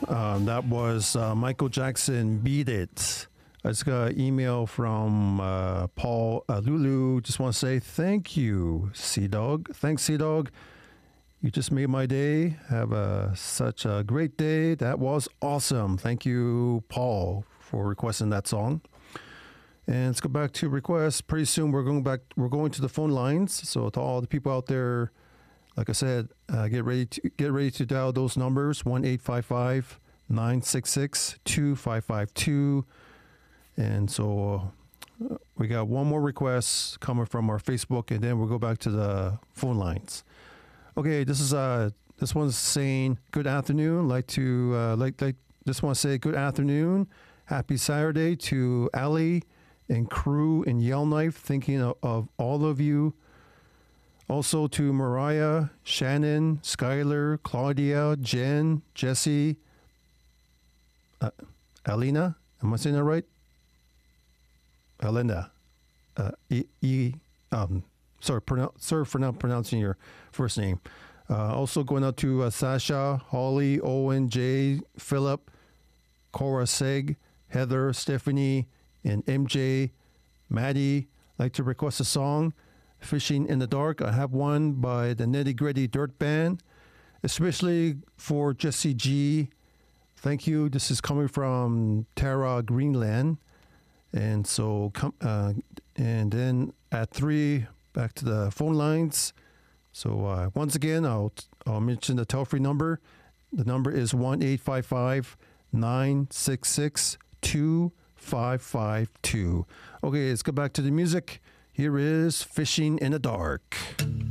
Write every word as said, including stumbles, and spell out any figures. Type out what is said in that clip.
Um, that was uh, Michael Jackson, Beat It. I just got an email from uh, Paul uh, Lulu. Just want to say thank you, Sea Dog. Thanks, Sea Dog. You just made my day. Have a, such a great day. That was awesome. Thank you, Paul, for requesting that song. And let's go back to requests. Pretty soon we're going back. We're going to the phone lines. So to all the people out there, like I said, uh, get ready to get ready to dial those numbers: one eight five five nine six six two five five two. And so uh, we got one more request coming from our Facebook, and then we'll go back to the phone lines. Okay, this is uh this one's saying good afternoon. Like to uh, like like just want to say good afternoon, happy Saturday to Ali and crew in Yellowknife. Thinking of, of all of you. Also to Mariah, Shannon, Skylar, Claudia, Jen, Jesse, uh, Alina. Am I saying that right? Alina. Uh, e, e, um, sorry, pronoun- sorry for not pronouncing your first name. Uh, also going out to uh, Sasha, Holly, Owen, Jay, Philip, Cora, Seg, Heather, Stephanie, and M J, Maddie. Like to request a song. Fishing in the Dark. I have one by the Nitty Gritty Dirt Band, especially for Jesse G. Thank you. This is coming from Tara Greenland. And so, come, uh, and then at three, back to the phone lines. So uh, once again, I'll, I'll mention the toll-free number. The number is one eight five five nine six six two five five two. Okay, let's go back to the music. Here is Fishing in the Dark.